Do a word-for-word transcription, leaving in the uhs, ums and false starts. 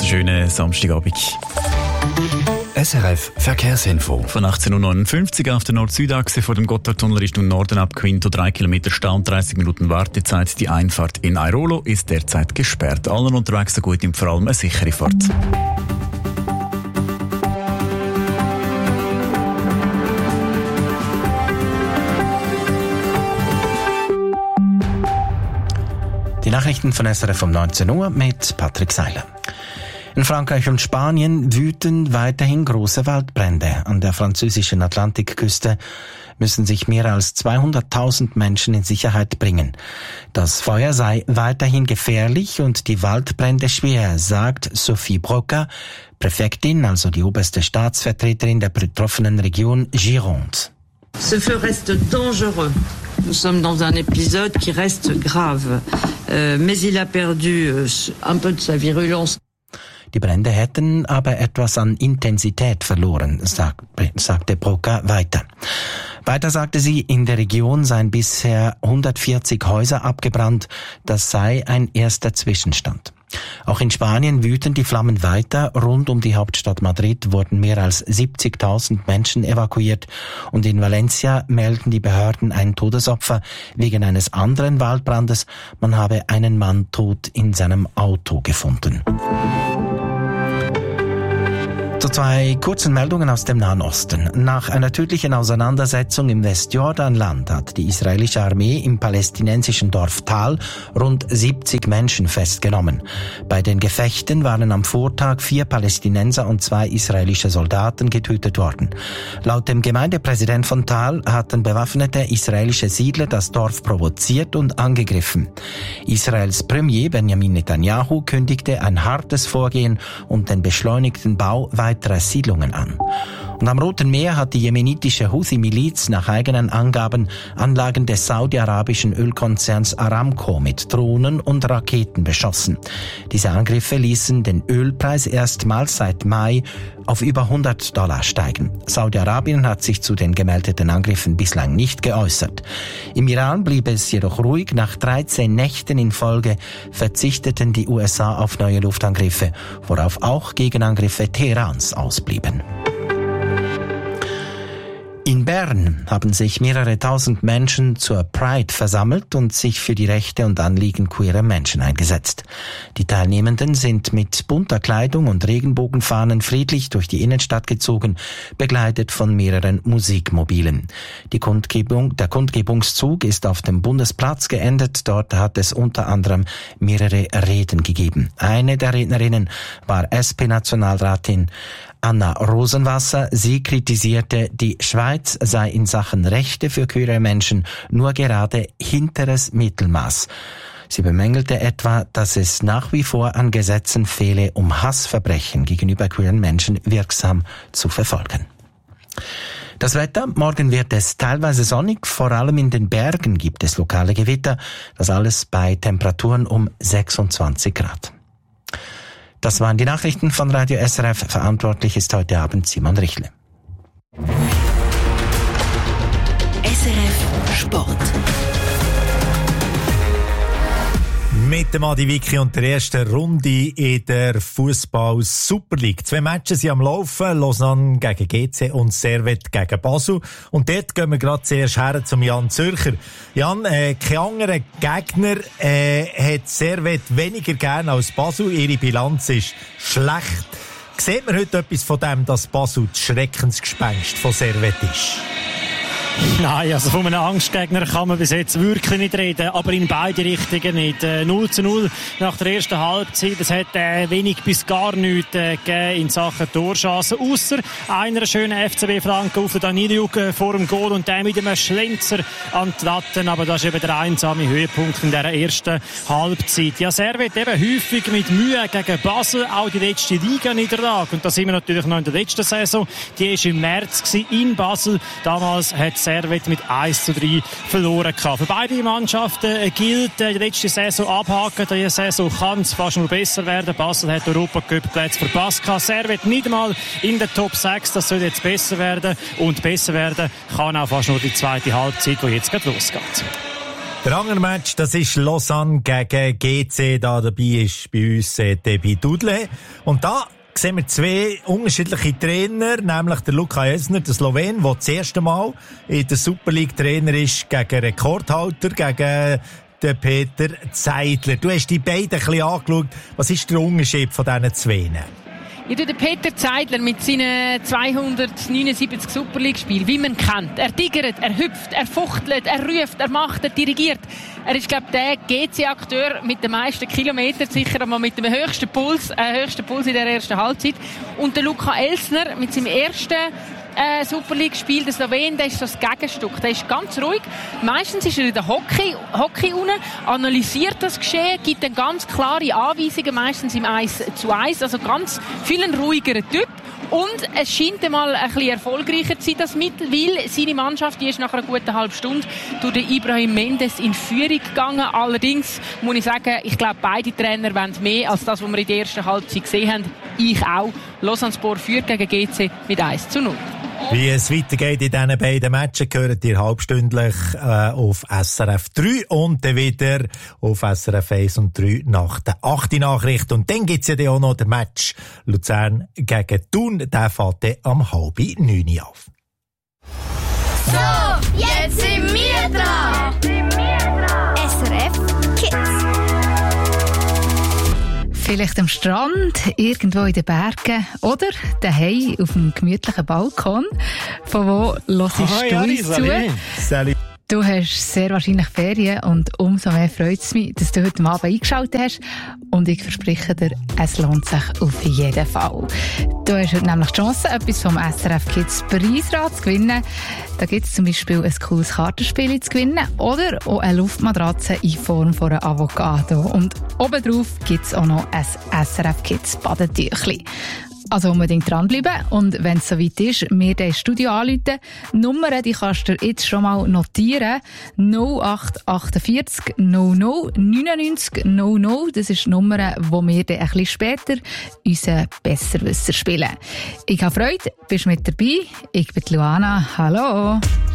wunderschönen Samstagabend. S R F Verkehrsinfo. Von achtzehn Uhr neunundfünfzig auf der Nord-Süd-Achse vor dem Gotthardtunnel Richtung Norden ab Quinto drei Kilometer Stau und dreißig Minuten Wartezeit. Die Einfahrt in Airolo ist derzeit gesperrt. Allen unterwegs so gut, vor allem eine sichere Fahrt. Die Nachrichten von S R F um neunzehn Uhr mit Patrick Seiler. In Frankreich und Spanien wüten weiterhin große Waldbrände. An der französischen Atlantikküste müssen sich mehr als zweihunderttausend Menschen in Sicherheit bringen. Das Feuer sei weiterhin gefährlich und die Waldbrände schwer, sagt Sophie Broca, Präfektin, also die oberste Staatsvertreterin der betroffenen Region Gironde. Ce feu reste dangereux. Nous sommes dans un épisode qui reste grave, euh, mais il a perdu euh, un peu de sa virulence. Die Brände hätten aber etwas an Intensität verloren, sagt, sagte Broca weiter. Weiter sagte sie, in der Region seien bisher hundertvierzig Häuser abgebrannt. Das sei ein erster Zwischenstand. Auch in Spanien wüten die Flammen weiter. Rund um die Hauptstadt Madrid wurden mehr als siebzigtausend Menschen evakuiert. Und in Valencia melden die Behörden ein Todesopfer wegen eines anderen Waldbrandes. Man habe einen Mann tot in seinem Auto gefunden. Zu zwei kurzen Meldungen aus dem Nahen Osten. Nach einer tödlichen Auseinandersetzung im Westjordanland hat die israelische Armee im palästinensischen Dorf Tal rund siebzig Menschen festgenommen. Bei den Gefechten waren am Vortag vier Palästinenser und zwei israelische Soldaten getötet worden. Laut dem Gemeindepräsident von Tal hatten bewaffnete israelische Siedler das Dorf provoziert und angegriffen. Israels Premier Benjamin Netanyahu kündigte ein hartes Vorgehen und den beschleunigten Bau weiterer Siedlungen an. Und am Roten Meer hat die jemenitische Houthi-Miliz nach eigenen Angaben Anlagen des saudi-arabischen Ölkonzerns Aramco mit Drohnen und Raketen beschossen. Diese Angriffe ließen den Ölpreis erstmals seit Mai auf über hundert Dollar steigen. Saudi-Arabien hat sich zu den gemeldeten Angriffen bislang nicht geäußert. Im Iran blieb es jedoch ruhig. Nach dreizehn Nächten in Folge verzichteten die U S A auf neue Luftangriffe, worauf auch Gegenangriffe Teherans ausblieben. In Bern haben sich mehrere tausend Menschen zur Pride versammelt und sich für die Rechte und Anliegen queerer Menschen eingesetzt. Die Teilnehmenden sind mit bunter Kleidung und Regenbogenfahnen friedlich durch die Innenstadt gezogen, begleitet von mehreren Musikmobilen. Die Kundgebung, der Kundgebungszug ist auf dem Bundesplatz geendet. Dort hat es unter anderem mehrere Reden gegeben. Eine der Rednerinnen war S P-Nationalratin Anna Rosenwasser. Sie kritisierte, die Schweiz sei in Sachen Rechte für queere Menschen nur gerade hinteres Mittelmaß. Sie bemängelte etwa, dass es nach wie vor an Gesetzen fehle, um Hassverbrechen gegenüber queeren Menschen wirksam zu verfolgen. Das Wetter, morgen wird es teilweise sonnig, vor allem in den Bergen gibt es lokale Gewitter, das alles bei Temperaturen um sechsundzwanzig Grad. Das waren die Nachrichten von Radio S R F. Verantwortlich ist heute Abend Simon Richle. S R F Sport. Mit dem Adi Vicky und der ersten Runde in der Fußball Super League. Zwei Matches sind am Laufen. Lausanne gegen G C und Servette gegen Basel. Und dort gehen wir gerade zuerst her zum Jan Zürcher. Jan, äh, kein anderer Gegner äh, hat Servette weniger gern als Basel. Ihre Bilanz ist schlecht. Sieht man heute etwas von dem, dass Basel das Schreckensgespenst von Servette ist? Nein, also von einem Angstgegner kann man bis jetzt wirklich nicht reden, aber in beide Richtungen nicht. Äh, null zu null nach der ersten Halbzeit. Es hat äh, wenig bis gar nichts äh, gegeben in Sachen Torschancen, ausser einer schönen F C B-Flanke auf den Daniliuk äh, vor dem Goal und dann mit einem Schlenzer an die Latten. Aber das ist eben der einsame Höhepunkt in dieser ersten Halbzeit. Ja, Servette eben häufig mit Mühe gegen Basel, auch die letzte Liga-Niederlage. Und da sind wir natürlich noch in der letzten Saison. Die war im März in Basel. Damals hat Servette mit eins zu drei verloren gehabt. Für beide Mannschaften gilt die letzte Saison abhaken. Diese Saison kann es fast nur besser werden. Basel hat Europacup-Plätze verpasst gehabt. Servette nicht mal in der Top sechs. Das soll jetzt besser werden. Und besser werden kann auch fast nur die zweite Halbzeit, die jetzt gerade losgeht. Der andere Match, das ist Lausanne gegen G C. Da dabei ist bei uns äh, Debbie Dudle. Und da sehen wir zwei unterschiedliche Trainer, nämlich der Luca Elsner, der Slowen, der das erste Mal in der Super League Trainer ist, gegen Rekordhalter, gegen den Peter Zeidler. Du hast die beiden ein bisschen angeschaut. Was ist der Unterschied von diesen zwei? Ja, der Peter Zeidler mit seinen zweihundertneunundsiebzig Super League-Spielen, wie man kennt. Er tigert, er hüpft, er fuchtelt, er ruft, er macht, er dirigiert. Er ist, glaube ich, der G C-Akteur mit den meisten Kilometern, sicher einmal mit dem höchsten Puls, äh, höchsten Puls in der ersten Halbzeit. Und der Luca Elsner mit seinem ersten äh, Super League-Spiel, der Slowen, der ist so das Gegenstück. Der ist ganz ruhig. Meistens ist er in der Hockey, Hockey unten, analysiert das Geschehen, gibt dann ganz klare Anweisungen, meistens im eins zu eins. Also ganz viel ein ruhigerer Typ. Und es scheint einmal ein bisschen erfolgreicher zu sein, das Mittel, weil seine Mannschaft, die ist nach einer guten halben Stunde durch den Ibrahim Mendes in Führung gegangen. Allerdings muss ich sagen, ich glaube, beide Trainer wollen mehr als das, was wir in der ersten Halbzeit gesehen haben. Ich auch. Lausanne-Sport führt gegen G C mit eins zu null. Wie es weitergeht in diesen beiden Matchen, gehört ihr halbstündlich äh, auf S R F drei und dann wieder auf S R F eins und drei nach der achten Nachricht. Und dann gibt's ja dann auch noch den Match Luzern gegen Thun. Der fährt dann am halb neun auf. So, jetzt sind wir dran. S R F Kids. Vielleicht am Strand, irgendwo in den Bergen oder daheim auf einem gemütlichen Balkon. Von wo hörst du uns zu? Salut. Du hast sehr wahrscheinlich Ferien und umso mehr freut es mich, dass du heute Abend eingeschaltet hast. Und ich verspreche dir, es lohnt sich auf jeden Fall. Du hast heute nämlich die Chance, etwas vom S R F Kids Preisrad zu gewinnen. Da gibt es zum Beispiel ein cooles Kartenspiel zu gewinnen oder auch eine Luftmatratze in Form von einem Avocado. Und obendrauf gibt es auch noch ein S R F Kids Badetüchli. Also unbedingt dranbleiben und wenn es soweit ist, mir den Studio anrufen. Die Nummer, die kannst du jetzt schon mal notieren. null acht achtundvierzig null null neunundneunzig null null. Das ist die Nummer, wo wir dann ein bisschen später unseren Besserwisser spielen. Ich habe Freude, bist mit dabei. Ich bin Luana. Hallo.